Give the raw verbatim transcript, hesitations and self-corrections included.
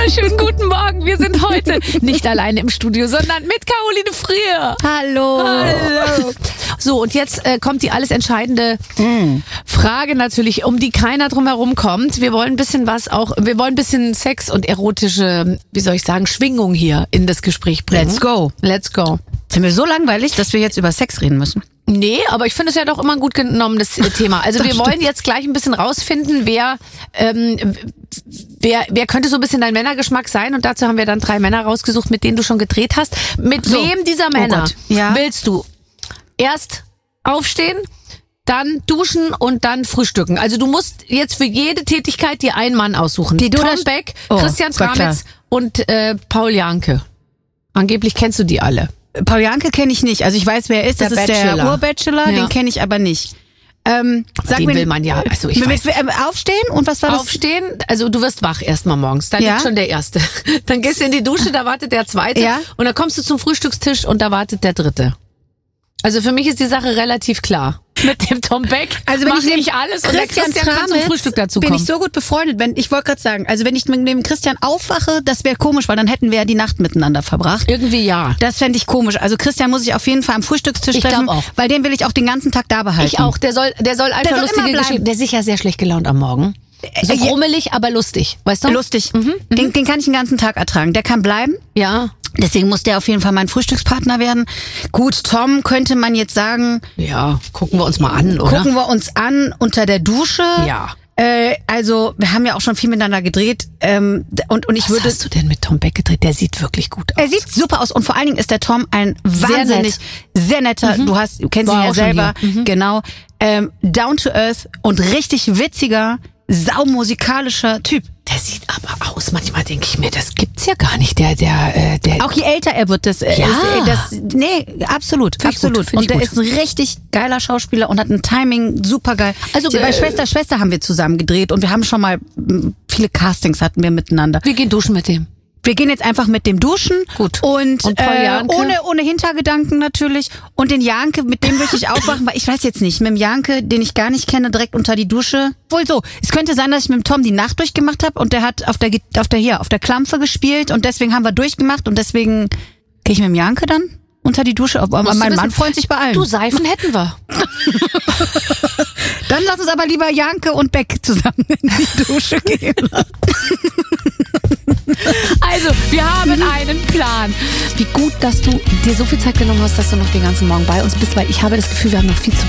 wunderschönen guten Morgen. Wir sind heute nicht alleine im Studio, sondern mit Caroline Frier. Hallo. Hallo. So, und jetzt äh, kommt die alles entscheidende mm. Frage natürlich, um die keiner drum herum kommt. Wir wollen ein bisschen was auch, wir wollen ein bisschen Sex und erotische, wie soll ich sagen, Schwingung hier in das Gespräch bringen. Let's go. Let's go. Sind wir so langweilig, dass wir jetzt über Sex reden müssen? Nee, aber ich finde es ja doch immer ein gut genommenes Thema. Also wir wollen jetzt gleich ein bisschen rausfinden, wer, ähm, wer, wer könnte so ein bisschen dein Männergeschmack sein. Und dazu haben wir dann drei Männer rausgesucht, mit denen du schon gedreht hast. Mit so. wem dieser Männer oh ja. willst du erst aufstehen, dann duschen und dann frühstücken? Also du musst jetzt für jede Tätigkeit dir einen Mann aussuchen. Die Tom Beck, oh, Christian Tramitz und äh, Paul Janke. Angeblich kennst du die alle. Paul Janke kenne ich nicht. Also ich weiß, wer er ist. Das der ist Bachelor. der Urbachelor. Ja. Den kenne ich aber nicht. Ähm, sag Den mir, will man ja. Also ich mit, weiß. Mit, äh, aufstehen und was war das? Aufstehen, also du wirst wach erstmal morgens. Da ja? liegt schon der Erste. Dann gehst du in die Dusche, da wartet der Zweite. Ja? Und dann kommst du zum Frühstückstisch und da wartet der Dritte. Also für mich ist die Sache relativ klar. Mit dem Tom Beck also wenn mach ich ich alles und der Christian Christian kann zum Tramitz Frühstück dazu bin kommen. ich so gut befreundet. Wenn, ich wollte gerade sagen, also wenn ich mit dem Christian aufwache, das wäre komisch, weil dann hätten wir ja die Nacht miteinander verbracht. Irgendwie ja. Das fände ich komisch. Also Christian muss ich auf jeden Fall am Frühstückstisch Ich treffen, glaub auch. weil den will ich auch den ganzen Tag da behalten. Ich auch. Der soll, der soll einfach Der soll lustige immer bleiben. Geschichten. Der ist sicher sehr schlecht gelaunt am Morgen. So Äh, ja. grummelig, aber lustig. Weißt du? Lustig. Mhm. Den, den kann ich den ganzen Tag ertragen. Der kann bleiben. Ja. Deswegen muss der auf jeden Fall mein Frühstückspartner werden. Gut, Tom könnte man jetzt sagen, Ja, gucken wir uns mal an, oder? gucken wir uns an unter der Dusche. Ja. Äh, also wir haben ja auch schon viel miteinander gedreht. Ähm, und, und ich Was würde. hast du denn mit Tom Beck gedreht? Der sieht wirklich gut aus. Er sieht super aus und vor allen Dingen ist der Tom ein Sehr wahnsinnig, nett. sehr netter, Mhm. du hast, du kennst War ihn ja auch schon selber, hier. Mhm. genau, ähm, down to earth und richtig witziger, saumusikalischer Typ. Der sieht aber aus, manchmal denke ich mir, das gibt's ja gar nicht. Der, der, äh, der. Auch je älter er wird, das, äh, Ja. ist, äh, das nee, absolut, Find ich absolut. gut, find Und ich der gut. ist ein richtig geiler Schauspieler und hat ein Timing super geil. Also, bei äh, Schwester, Schwester haben wir zusammen gedreht und wir haben schon mal m, viele Castings hatten wir miteinander. wir gehen duschen mit dem. Wir gehen jetzt einfach mit dem duschen. Gut. Und, Und Paul äh, Janke? ohne, ohne Hintergedanken natürlich. Und den Janke, mit dem möchte ich aufwachen, weil ich weiß jetzt nicht, mit dem Janke, den ich gar nicht kenne, direkt unter die Dusche. Wohl so. Es könnte sein, dass ich mit dem Tom die Nacht durchgemacht habe und der hat auf der, auf der, hier, auf der Klampfe gespielt und deswegen haben wir durchgemacht und deswegen gehe ich mit dem Janke dann unter die Dusche. Aber Musst du mein wissen, Mann freut sich bei allen. Du, Seifen hätten wir. Dann lass uns aber lieber Janke und Beck zusammen in die Dusche gehen. Also, wir haben einen Plan. Wie gut, dass du dir so viel Zeit genommen hast, dass du noch den ganzen Morgen bei uns bist, weil ich habe das Gefühl, wir haben noch viel zu